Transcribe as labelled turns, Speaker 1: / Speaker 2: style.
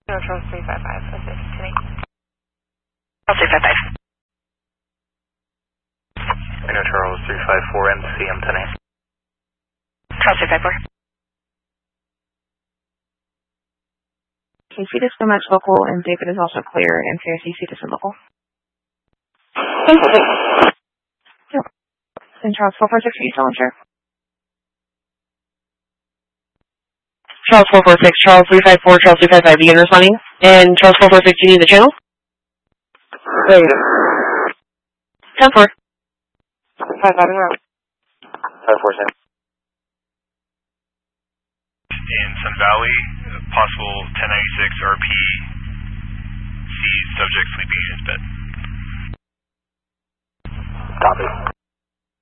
Speaker 1: No, Charles 355, assist to me.
Speaker 2: Charles 355.
Speaker 3: No, Charles 354, MCM 10-8.
Speaker 2: Charles 354.
Speaker 1: KC to Swimax local, and David is also clear, and KRCC to Swim local. Yep. And Charles 446, are you still unsure?
Speaker 4: Charles 446, Charles 354, Charles 355, begin responding. And Charles 446, you need the channel?
Speaker 3: Negative.
Speaker 4: 10-4.
Speaker 3: 5-5 in route. 547.
Speaker 5: In Sun Valley, possible 1096 RP, C, subject sleeping in his bed.
Speaker 3: Copy.